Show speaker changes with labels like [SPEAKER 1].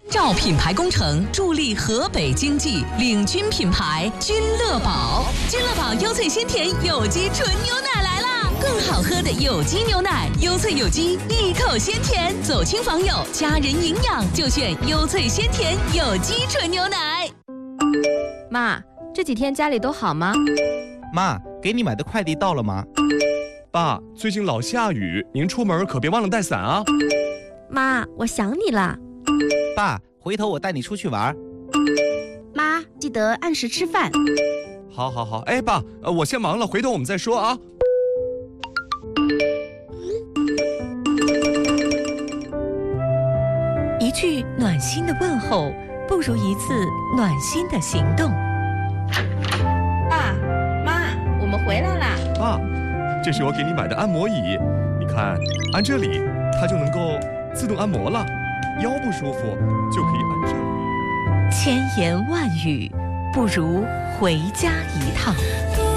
[SPEAKER 1] 照品牌工程助力河北经济，领军品牌君乐宝。君乐宝优萃鲜甜有机纯牛奶来啦！更好喝的有机牛奶，优萃有机，一口鲜甜，走亲访友，家人营养就选优萃鲜甜有机纯牛奶。
[SPEAKER 2] 妈，这几天家里都好吗？
[SPEAKER 3] 妈，给你买的快递到了吗？
[SPEAKER 4] 爸，最近老下雨，您出门可别忘了带伞啊。
[SPEAKER 2] 妈，我想你了。
[SPEAKER 3] 爸，回头我带你出去玩。
[SPEAKER 2] 妈，记得按时吃饭。
[SPEAKER 4] 好，哎，爸，我先忙了，回头我们再说啊。
[SPEAKER 1] 一句暖心的问候，不如一次暖心的行动。
[SPEAKER 2] 爸妈，我们回来啦。
[SPEAKER 4] 爸，这是我给你买的按摩椅，你看，按这里，它就能够自动按摩了。腰不舒服就可以按这里。
[SPEAKER 1] 千言万语，不如回家一趟。